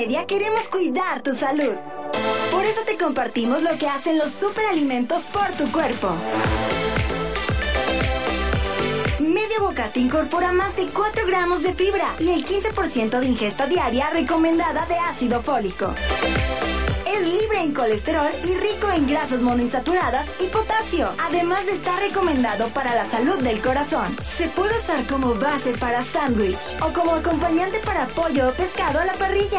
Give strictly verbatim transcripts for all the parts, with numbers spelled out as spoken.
Media queremos cuidar tu salud. Por eso te compartimos lo que hacen los superalimentos por tu cuerpo. Medio bocata incorpora más de cuatro gramos de fibra y el quince por ciento de ingesta diaria recomendada de ácido fólico. Es libre en colesterol y rico en grasas monoinsaturadas y potasio, además de estar recomendado para la salud del corazón. Se puede usar como base para sándwich o como acompañante para pollo o pescado a la parrilla.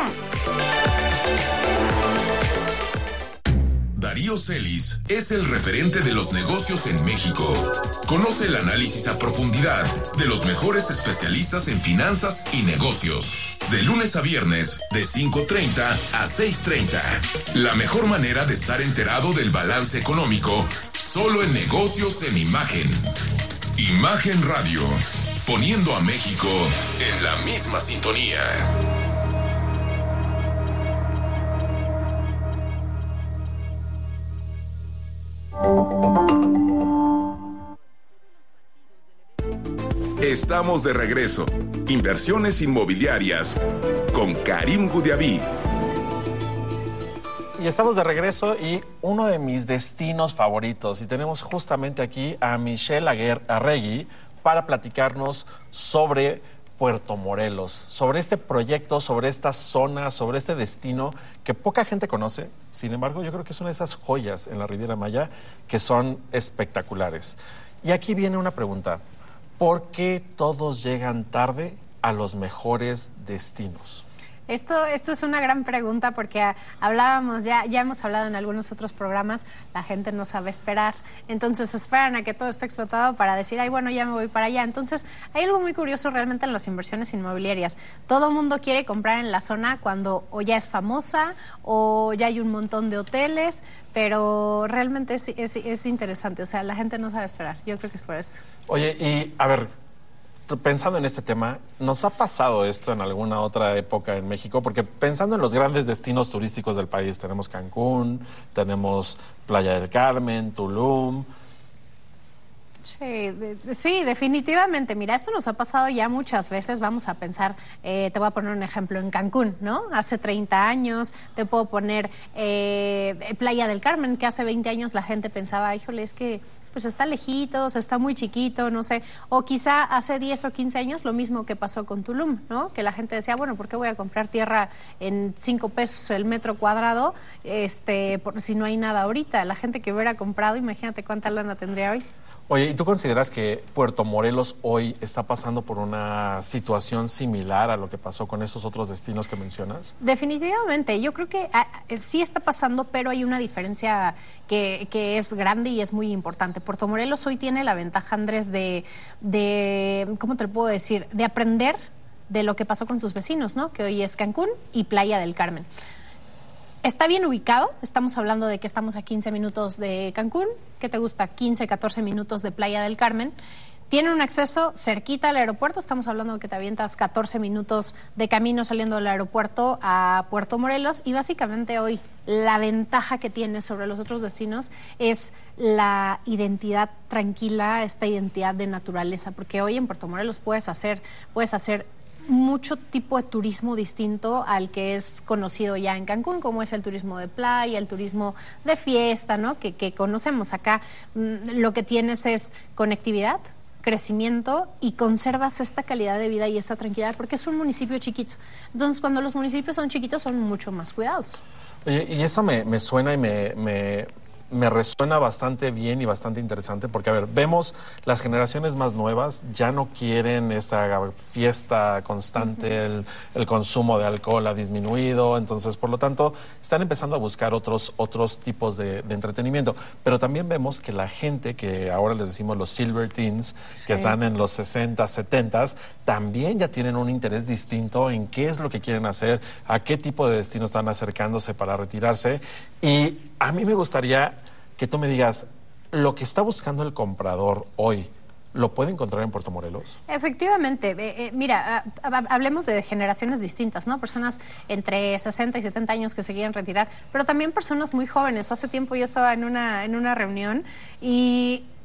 Darío Celis es el referente de los negocios en México. Conoce el análisis a profundidad de los mejores especialistas en finanzas y negocios. De lunes a viernes, de cinco treinta a seis treinta. La mejor manera de estar enterado del balance económico, solo en Negocios en Imagen. Imagen Radio, poniendo a México en la misma sintonía. Estamos de regreso. Inversiones inmobiliarias con Karim Gudiaví. Y estamos de regreso y uno de mis destinos favoritos. Y tenemos justamente aquí a Michelle Aguer Arregui para platicarnos sobre Puerto Morelos, sobre este proyecto, sobre esta zona, sobre este destino que poca gente conoce. Sin embargo, yo creo que es una de esas joyas en la Riviera Maya que son espectaculares. Y aquí viene una pregunta. ¿Por qué todos llegan tarde a los mejores destinos? Esto, esto es una gran pregunta porque a, hablábamos, ya, ya hemos hablado en algunos otros programas, la gente no sabe esperar. Entonces esperan a que todo esté explotado para decir, ay, bueno, ya me voy para allá. Entonces hay algo muy curioso realmente en las inversiones inmobiliarias. Todo mundo quiere comprar en la zona cuando o ya es famosa o ya hay un montón de hoteles, pero realmente es, es, es interesante. O sea, la gente no sabe esperar. Yo creo que es por eso. Oye, y a ver, pensando en este tema, ¿nos ha pasado esto en alguna otra época en México? Porque pensando en los grandes destinos turísticos del país, tenemos Cancún, tenemos Playa del Carmen, Tulum. Sí, de, sí, definitivamente. Mira, esto nos ha pasado ya muchas veces. Vamos a pensar, eh, te voy a poner un ejemplo en Cancún, ¿no? Hace treinta años, te puedo poner eh, Playa del Carmen, que hace veinte años la gente pensaba, híjole, es que pues está lejitos, está muy chiquito, no sé. O quizá hace diez o quince años lo mismo que pasó con Tulum, ¿no? Que la gente decía, bueno, ¿por qué voy a comprar tierra en cinco pesos el metro cuadrado este, por, si no hay nada ahorita? La gente que hubiera comprado, imagínate cuánta lana tendría hoy. Oye, ¿y tú consideras que Puerto Morelos hoy está pasando por una situación similar a lo que pasó con esos otros destinos que mencionas? Definitivamente, yo creo que ah, sí está pasando, pero hay una diferencia que, que es grande y es muy importante. Puerto Morelos hoy tiene la ventaja, Andrés, de, de, ¿cómo te lo puedo decir?, de aprender de lo que pasó con sus vecinos, ¿no? Que hoy es Cancún y Playa del Carmen. Está bien ubicado, estamos hablando de que estamos a quince minutos de Cancún, ¿qué te gusta? quince, catorce minutos de Playa del Carmen. Tiene un acceso cerquita al aeropuerto, estamos hablando de que te avientas catorce minutos de camino saliendo del aeropuerto a Puerto Morelos y básicamente hoy la ventaja que tiene sobre los otros destinos es la identidad tranquila, esta identidad de naturaleza, porque hoy en Puerto Morelos puedes hacer, puedes hacer mucho tipo de turismo distinto al que es conocido ya en Cancún, como es el turismo de playa, el turismo de fiesta, ¿no? Que, que conocemos acá. Lo que tienes es conectividad, crecimiento y conservas esta calidad de vida y esta tranquilidad porque es un municipio chiquito. Entonces, cuando los municipios son chiquitos, son mucho más cuidados. Oye, y eso me, me suena y me... me... me resuena bastante bien y bastante interesante porque, a ver, vemos las generaciones más nuevas ya no quieren esta fiesta constante, uh-huh. el, el consumo de alcohol ha disminuido, entonces, por lo tanto, están empezando a buscar otros, otros tipos de, de entretenimiento. Pero también vemos que la gente que ahora les decimos los silver teens, sí. que están en los sesenta, setenta, también ya tienen un interés distinto en qué es lo que quieren hacer, a qué tipo de destino están acercándose para retirarse. Y a mí me gustaría que tú me digas, lo que está buscando el comprador hoy, ¿lo puede encontrar en Puerto Morelos? Efectivamente. Eh, eh, mira, uh, hablemos de generaciones distintas, ¿no? Personas entre sesenta y setenta años que se quieren retirar, pero también personas muy jóvenes. Hace tiempo yo estaba en una, en una reunión y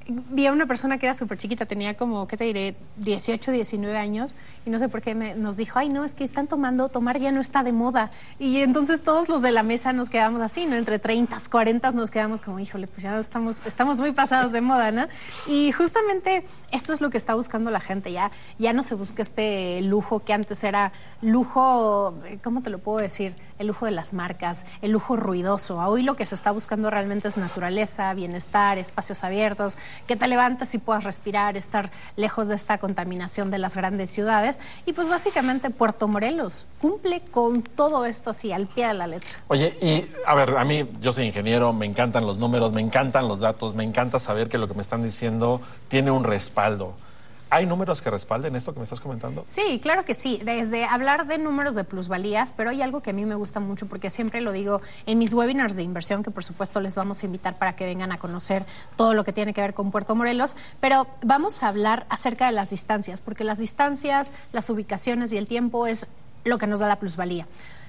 vi a una persona que era súper chiquita, tenía como, ¿qué te diré? dieciocho, diecinueve años, y no sé por qué me, nos dijo, ay, no, es que están tomando, tomar ya no está de moda. Y entonces todos los de la mesa nos quedamos así, ¿no? Entre treinta, cuarenta nos quedamos como, híjole, pues ya estamos, estamos muy pasados de moda, ¿no? Y justamente esto es lo que está buscando la gente, ya, ya no se busca este lujo que antes era lujo, ¿cómo te lo puedo decir? El lujo de las marcas, el lujo ruidoso. Hoy lo que se está buscando realmente es naturaleza, bienestar, espacios abiertos, que te levantes y puedas respirar, estar lejos de esta contaminación de las grandes ciudades. Y pues básicamente Puerto Morelos cumple con todo esto así, al pie de la letra. Oye, y a ver, a mí, yo soy ingeniero, me encantan los números, me encantan los datos, me encanta saber que lo que me están diciendo tiene un respaldo. ¿Hay números que respalden esto que me estás comentando? Sí, claro que sí. Desde hablar de números de plusvalías, pero hay algo que a mí me gusta mucho porque siempre lo digo en mis webinars de inversión, que por supuesto les vamos a invitar para que vengan a conocer todo lo que tiene que ver con Puerto Morelos, pero vamos a hablar acerca de las distancias, porque las distancias, las ubicaciones y el tiempo es lo que nos da la plusvalía.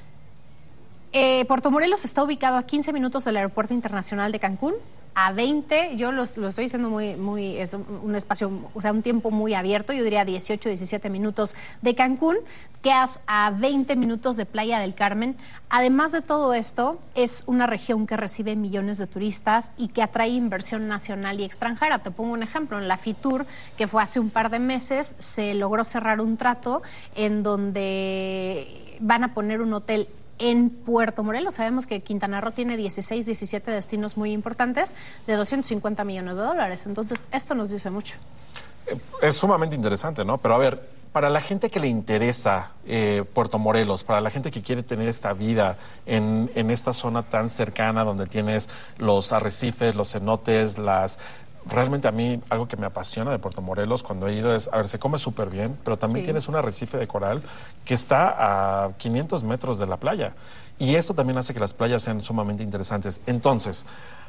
Eh, Puerto Morelos está ubicado a quince minutos del Aeropuerto Internacional de Cancún, a veinte, yo lo, lo estoy diciendo muy, muy, es un espacio, o sea, un tiempo muy abierto, yo diría dieciocho, diecisiete minutos de Cancún, quedas a veinte minutos de Playa del Carmen. Además de todo esto, es una región que recibe millones de turistas y que atrae inversión nacional y extranjera. Te pongo un ejemplo, en la Fitur, que fue hace un par de meses, se logró cerrar un trato en donde van a poner un hotel en Puerto Morelos. Sabemos que Quintana Roo tiene dieciséis, diecisiete destinos muy importantes de doscientos cincuenta millones de dólares. Entonces, esto nos dice mucho. Es sumamente interesante, ¿no? Pero a ver, para la gente que le interesa eh, Puerto Morelos, para la gente que quiere tener esta vida en, en esta zona tan cercana donde tienes los arrecifes, los cenotes, las... Realmente a mí algo que me apasiona de Puerto Morelos cuando he ido es, a ver, se come súper bien, pero también sí. Tienes un arrecife de coral que está a quinientos metros de la playa. Y esto también hace que las playas sean sumamente interesantes. Entonces,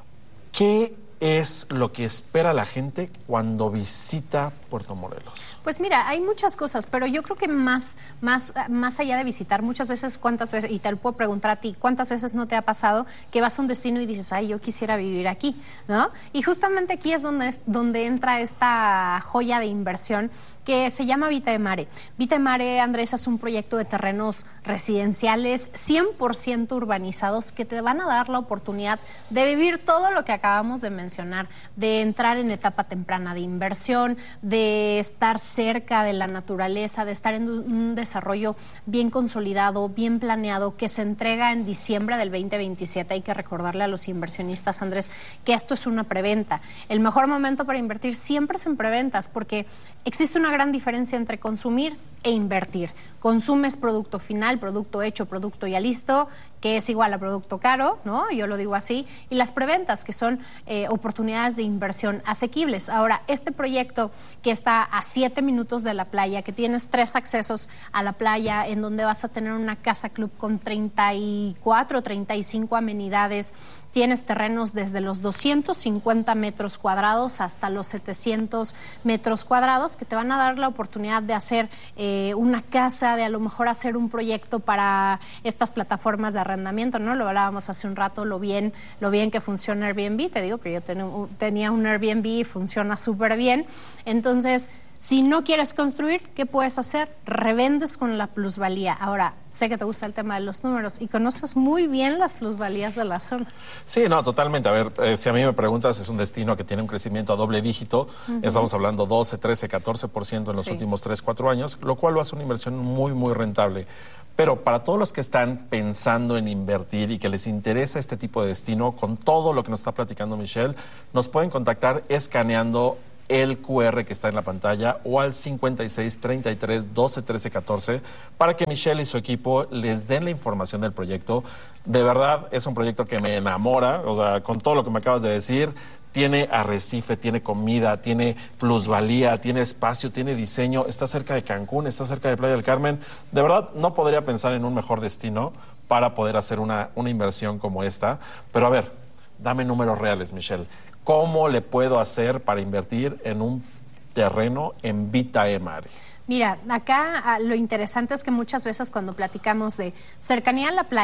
¿qué es lo que espera la gente cuando visita Puerto Morelos? Pues mira, hay muchas cosas, pero yo creo que más, más, más allá de visitar, muchas veces, cuántas veces, y te lo puedo preguntar a ti, ¿cuántas veces no te ha pasado que vas a un destino y dices, ay, yo quisiera vivir aquí, ¿no? Y justamente aquí es donde, es, donde entra esta joya de inversión que se llama Vita de Mare. Vita de Mare, Andrés, es un proyecto de terrenos residenciales cien por ciento urbanizados que te van a dar la oportunidad de vivir todo lo que acabamos de mencionar, de entrar en etapa temprana de inversión, de estar cerca de la naturaleza, de estar en un desarrollo bien consolidado, bien planeado, que se entrega en diciembre del veinte veintisiete. Hay que recordarle a los inversionistas, Andrés, que esto es una preventa. El mejor momento para invertir siempre es en preventas, porque existe una gran diferencia entre consumir e invertir. Consumes producto final, producto hecho, producto ya listo, que es igual a producto caro, ¿no? Yo lo digo así. Y las preventas, que son eh, oportunidades de inversión asequibles. Ahora, este proyecto que está a siete minutos de la playa, que tienes tres accesos a la playa, en donde vas a tener una casa club con treinta y cuatro, treinta y cinco amenidades, tienes terrenos desde los doscientos cincuenta metros cuadrados hasta los setecientos metros cuadrados, que te van a dar la oportunidad de hacer eh, una casa, de a lo mejor hacer un proyecto para estas plataformas de arrendamiento, ¿no? Lo hablábamos hace un rato, lo bien, lo bien que funciona Airbnb, te digo, pero yo ten, tenía un Airbnb y funciona súper bien. Entonces, si no quieres construir, ¿qué puedes hacer? Revendes con la plusvalía. Ahora, sé que te gusta el tema de los números y conoces muy bien las plusvalías de la zona. Sí, no, totalmente. A ver, eh, si a mí me preguntas, es un destino que tiene un crecimiento a doble dígito. Uh-huh. Estamos hablando doce, trece, catorce por ciento en los sí. últimos tres, cuatro años, lo cual lo hace una inversión muy, muy rentable. Pero para todos los que están pensando en invertir y que les interesa este tipo de destino, con todo lo que nos está platicando Michelle, nos pueden contactar escaneando el cu erre que está en la pantalla o al cincuenta y seis, treinta y tres, doce, trece, catorce para que Michelle y su equipo les den la información del proyecto. De verdad, es un proyecto que me enamora, o sea, con todo lo que me acabas de decir. Tiene arrecife, tiene comida, tiene plusvalía, tiene espacio, tiene diseño, está cerca de Cancún, está cerca de Playa del Carmen. De verdad, no podría pensar en un mejor destino para poder hacer una, una inversión como esta. Pero a ver, dame números reales, Michelle. ¿Cómo le puedo hacer para invertir en un terreno en Vita de Mare? Mira, acá lo interesante es que muchas veces cuando platicamos de cercanía a la playa,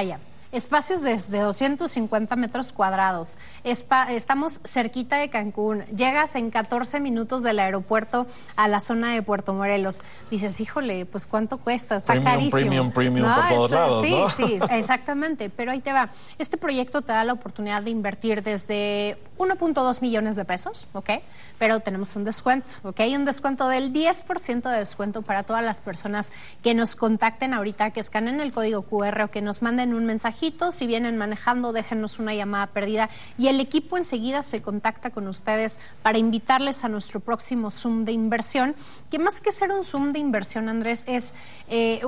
espacios desde doscientos cincuenta metros cuadrados. Espa- estamos cerquita de Cancún. Llegas en catorce minutos del aeropuerto a la zona de Puerto Morelos. Dices, híjole, pues ¿cuánto cuesta? Está Premium, carísimo. premium, premium No, por todos eso- lados, sí, ¿no? sí, exactamente. Pero ahí te va. Este proyecto te da la oportunidad de invertir desde uno punto dos millones de pesos, ¿ok? Pero tenemos un descuento, ¿ok? Un descuento del diez por ciento de descuento para todas las personas que nos contacten ahorita, que escaneen el código cu erre o que nos manden un mensajito. Si vienen manejando, déjenos una llamada perdida y el equipo enseguida se contacta con ustedes para invitarles a nuestro próximo Zoom de inversión, que más que ser un Zoom de inversión, Andrés, es eh,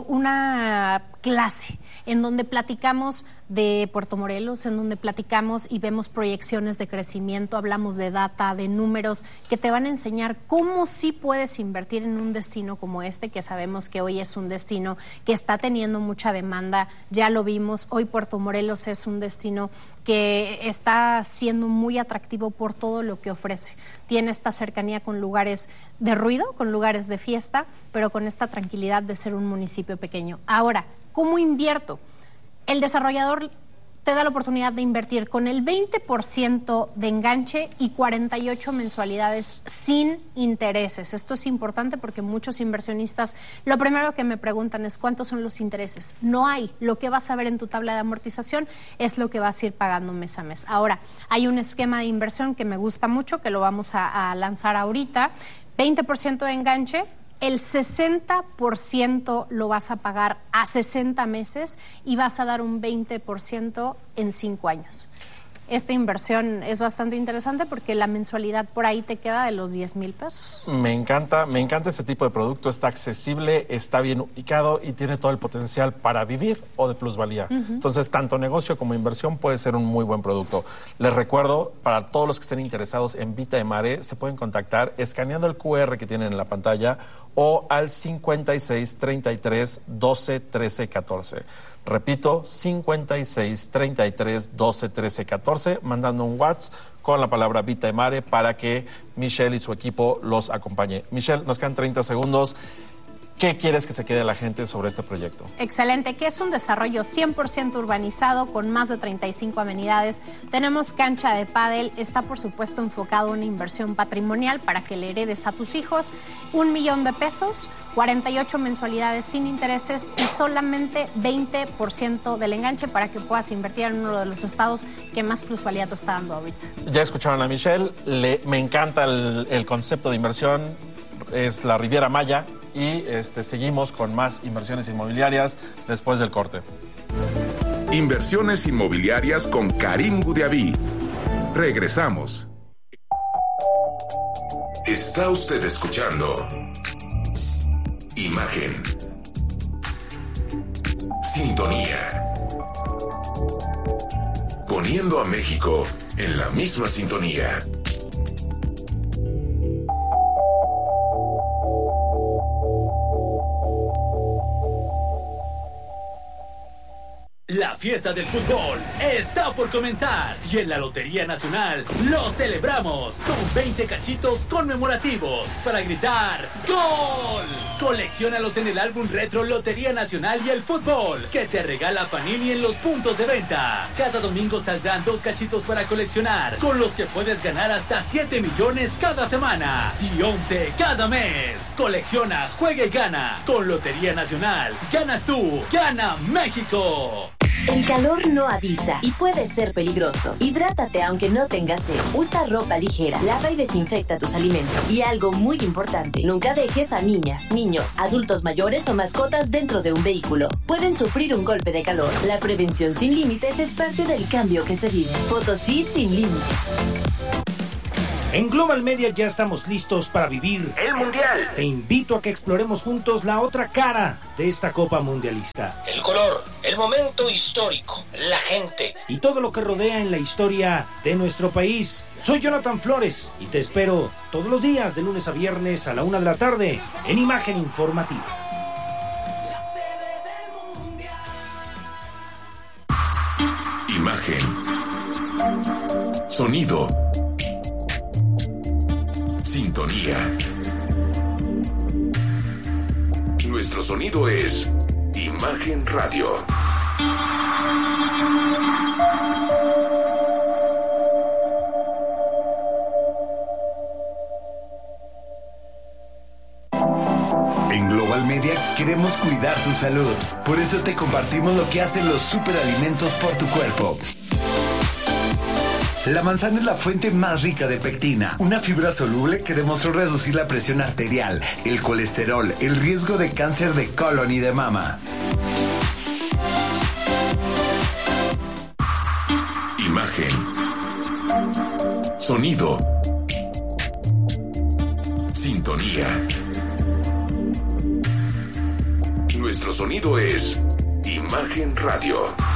una clase en donde platicamos de Puerto Morelos, en donde platicamos y vemos proyecciones de crecimiento, hablamos de data, de números, que te van a enseñar cómo sí puedes invertir en un destino como este, que sabemos que hoy es un destino que está teniendo mucha demanda, ya lo vimos, hoy Puerto Morelos es un destino que está siendo muy atractivo por todo lo que ofrece. Tiene esta cercanía con lugares de ruido, con lugares de fiesta, pero con esta tranquilidad de ser un municipio pequeño. Ahora, ¿cómo invierto? El desarrollador te da la oportunidad de invertir con el veinte por ciento de enganche y cuarenta y ocho mensualidades sin intereses. Esto es importante porque muchos inversionistas lo primero que me preguntan es ¿cuántos son los intereses? No hay. Lo que vas a ver en tu tabla de amortización es lo que vas a ir pagando mes a mes. Ahora, hay un esquema de inversión que me gusta mucho, que lo vamos a, a lanzar ahorita. veinte por ciento de enganche. El sesenta por ciento lo vas a pagar a sesenta meses y vas a dar un veinte por ciento en cinco años. Esta inversión es bastante interesante porque la mensualidad por ahí te queda de los diez mil pesos. Me encanta, me encanta este tipo de producto, está accesible, está bien ubicado y tiene todo el potencial para vivir o de plusvalía. Uh-huh. Entonces, tanto negocio como inversión puede ser un muy buen producto. Les recuerdo, para todos los que estén interesados en Vita de Mare, se pueden contactar escaneando el cu erre que tienen en la pantalla o al cincuenta y seis, treinta y tres, doce, trece, catorce. Repito, cincuenta y seis, treinta y tres, doce, trece, catorce, mandando un WhatsApp con la palabra Vita de Mare para que Michelle y su equipo los acompañe. Michelle, nos quedan treinta segundos. ¿Qué quieres que se quede la gente sobre este proyecto? Excelente, que es un desarrollo cien por ciento urbanizado con más de treinta y cinco amenidades. Tenemos cancha de pádel, está por supuesto enfocado en una inversión patrimonial para que le heredes a tus hijos. Un millón de pesos, cuarenta y ocho mensualidades sin intereses y solamente veinte por ciento del enganche para que puedas invertir en uno de los estados que más plusvalía te está dando ahorita. Ya escucharon a Michelle, le, me encanta el, el concepto de inversión, es la Riviera Maya. Y este, seguimos con más inversiones inmobiliarias después del corte. Inversiones inmobiliarias con Karim Goudiaby. Regresamos. Está usted escuchando Imagen. Sintonía. Poniendo a México en la misma sintonía. La fiesta del fútbol está por comenzar y en la Lotería Nacional lo celebramos con veinte cachitos conmemorativos para gritar ¡Gol! Colecciónalos en el álbum retro Lotería Nacional y el fútbol que te regala Panini en los puntos de venta. Cada domingo saldrán dos cachitos para coleccionar, con los que puedes ganar hasta siete millones cada semana y once cada mes. Colecciona, juega y gana. Con Lotería Nacional, ganas tú, gana México. El calor no avisa y puede ser peligroso. Hidrátate aunque no tengas sed. Usa ropa ligera, lava y desinfecta tus alimentos. Y algo muy importante, nunca dejes a niñas, niños, adultos mayores o mascotas dentro de un vehículo. Pueden sufrir un golpe de calor. La prevención sin límites es parte del cambio que se vive. Potosí sin límites. En Global Media ya estamos listos para vivir el Mundial. Te invito a que exploremos juntos la otra cara de esta Copa Mundialista. El color, el momento histórico, la gente y todo lo que rodea en la historia de nuestro país. Soy Jonathan Flores y te espero todos los días de lunes a viernes a la una de la tarde en Imagen Informativa. Imagen. Sonido. Sintonía. Nuestro sonido es Imagen Radio. En Global Media queremos cuidar tu salud. Por eso te compartimos lo que hacen los superalimentos por tu cuerpo. La manzana es la fuente más rica de pectina, una fibra soluble que demostró reducir la presión arterial, el colesterol, el riesgo de cáncer de colon y de mama. Imagen. Sonido. Sintonía. Nuestro sonido es Imagen Radio.